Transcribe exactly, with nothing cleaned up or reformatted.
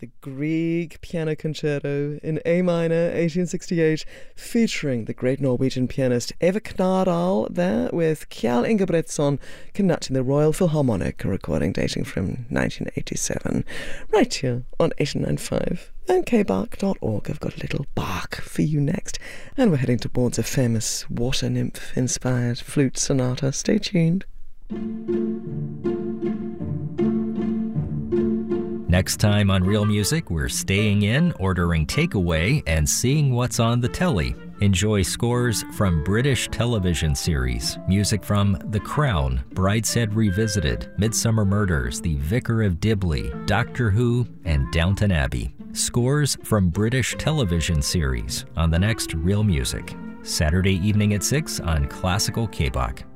the Grieg Piano Concerto in A minor, eighteen sixty-eight, featuring the great Norwegian pianist Eva Knardal there with Kjell Ingebrigtsen conducting the Royal Philharmonic, a recording dating from nineteen eighty-seven. Right here on eighty-nine point five and k bark dot org. I've got a little bark for you next, and we're heading towards a famous water nymph-inspired flute sonata. Stay tuned. Next time on Real Music, we're staying in, ordering takeaway, and seeing what's on the telly. Enjoy scores from British television series, music from The Crown, Brideshead Revisited, Midsummer Murders, The Vicar of Dibley, Doctor Who, and Downton Abbey. Scores from British television series on the next Real Music. Saturday evening at six on Classical K B O C.